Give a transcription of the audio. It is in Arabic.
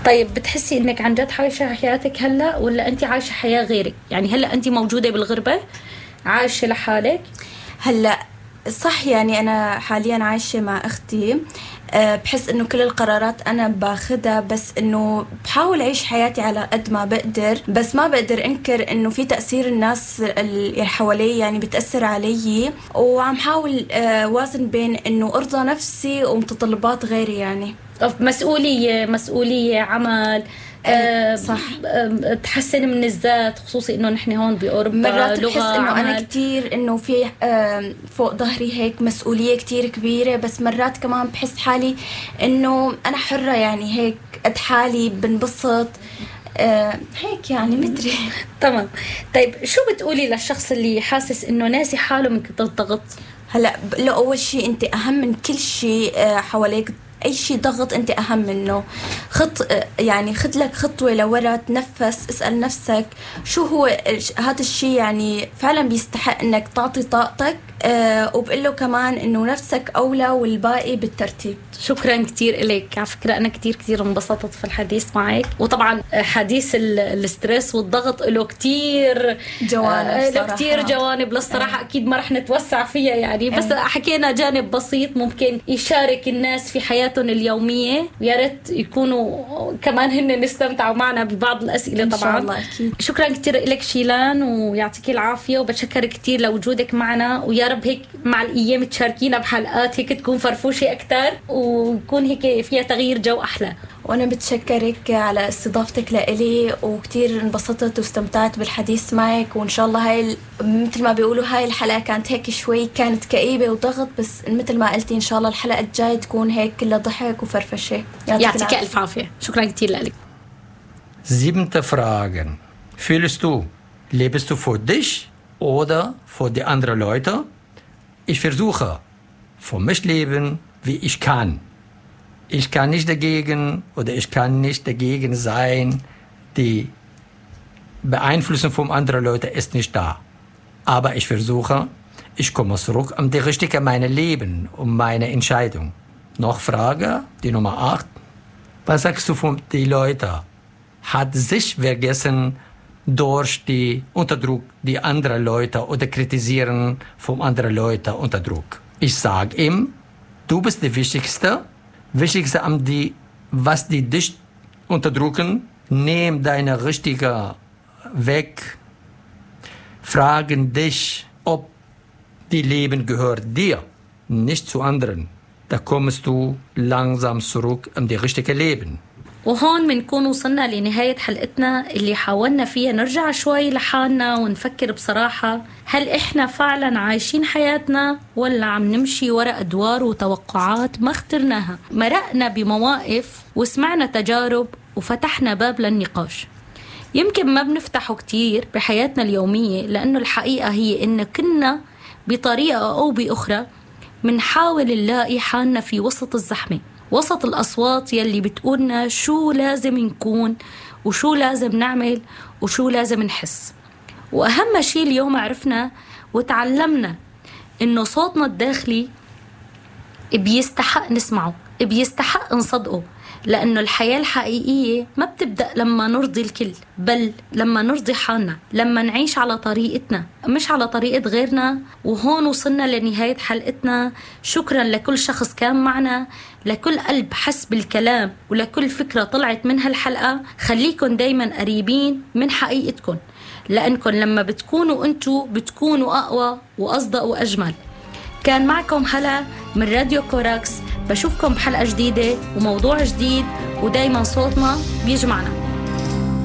طيب بتحسي انك عن جد عايشة حياتك هلا، ولا انت عايشة حياة غيرك؟ يعني هلا انت موجودة بالغربة عايشة لحالك؟ هلا صح، يعني أنا حاليا عايشة مع أختي. بحس إنه كل القرارات أنا باخدها، بس إنه بحاول أعيش حياتي على قد ما بقدر، بس ما بقدر أنكر إنه في تأثير الناس اللي حوالي يعني بتأثر علي، وعم حاول وازن بين إنه أرضى نفسي ومتطلبات غيري يعني. مسؤولية عمل، صح. تحسن من الذات، خصوصي انه نحن هون بأوروبا مرات بحس انه عمل. انا كتير انه في فوق ظهري هيك مسؤولية كتير كبيرة، بس مرات كمان بحس حالي انه انا حرة، يعني هيك قد حالي بنبسط هيك يعني مدري. تمام. طيب شو بتقولي للشخص اللي حاسس انه ناسي حاله من كتر الضغط؟ هلا لو اول شيء انت اهم من كل شيء حواليك، اي شيء ضغط انت اهم منه. يعني خد لك خطوه لورا، تنفس، اسال نفسك شو هو هذا الشيء يعني فعلا بيستحق انك تعطي طاقتك، وبقول له كمان انه نفسك اولى والباقي بالترتيب. شكرا كتير لك. على فكرة أنا كتير انبسطت في الحديث معك، وطبعا حديث الستريس والضغط له كتير جوانب، كتير جوانب للصراحة. أكيد ما رح نتوسع فيها يعني، بس حكينا جانب بسيط ممكن يشارك الناس في حياتهم اليومية، ويا ريت يكونوا كمان هن نستمتعوا معنا ببعض الأسئلة طبعا. إن شاء الله أكيد. شكرا كتير لك شيلان، ويعطيك العافية، وبتشكر كتير لوجودك معنا، ويا رب هيك مع الأيام تشاركينا بحلقات هيك تكون فرفوشة أكتر، ويكون هيك فيها تغيير جو أحلى. وأنا بتشكرك على استضافتك لإلي، وكتير انبسطت واستمتعت بالحديث معك. وإن شاء الله هاي مثل ما بيقولوا هاي الحلقة كانت هيك شوي كانت كئيبة وضغط، بس مثل ما قلتي إن شاء الله الحلقة الجاية تكون هيك كلها ضحك وفرفشة. يعطيك ألف عافية. شكرا كتير لك. 7. Frage. Fühlst du, lebst du für dich oder für die anderen Leute? Ich versuche, für mich leben, wie ich kann. Ich kann nicht dagegen oder ich kann nicht dagegen sein. Die Beeinflussung von anderen Leuten ist nicht da. Aber ich versuche, ich komme zurück um die richtige meine Leben, um meine Entscheidung. Noch Frage, die Nummer 8. Was sagst du von den Leuten? Hat sich vergessen durch die Unterdruck die anderen Leute oder kritisieren von anderen Leuten unter Druck? Ich sage ihm, du bist die Wichtigste an die, was die dich unterdrücken, nimm deine richtige Weg, fragen dich, ob die Leben gehört dir, nicht zu anderen. Da kommst du langsam zurück um die richtige Leben. وهون بنكون وصلنا لنهاية حلقتنا اللي حاولنا فيها نرجع شوي لحالنا ونفكر بصراحة، هل إحنا فعلا عايشين حياتنا ولا عم نمشي وراء أدوار وتوقعات ما اخترناها؟ مرقنا بمواقف وسمعنا تجارب وفتحنا باب للنقاش يمكن ما بنفتحه كتير بحياتنا اليومية، لأنه الحقيقة هي إن كنا بطريقة أو بأخرى منحاول نلاقي حالنا في وسط الزحمة، وسط الأصوات يلي بتقولنا شو لازم نكون وشو لازم نعمل وشو لازم نحس. وأهم شيء اليوم عرفنا وتعلمنا إنه صوتنا الداخلي بيستحق نسمعه، بيستحق نصدقه، لأنه الحياة الحقيقية ما بتبدأ لما نرضي الكل، بل لما نرضي حالنا، لما نعيش على طريقتنا مش على طريقة غيرنا. وهون وصلنا لنهاية حلقتنا. شكرا لكل شخص كان معنا، لكل قلب حس بالكلام، ولكل فكرة طلعت من هالحلقة. خليكن دايما قريبين من حقيقتكن، لأنكن لما بتكونوا أنتوا بتكونوا أقوى وأصدق وأجمل. كان معكم هلا من راديو كوراكس. بشوفكم بحلقة جديدة وموضوع جديد، ودايما صوتنا بيجمعنا.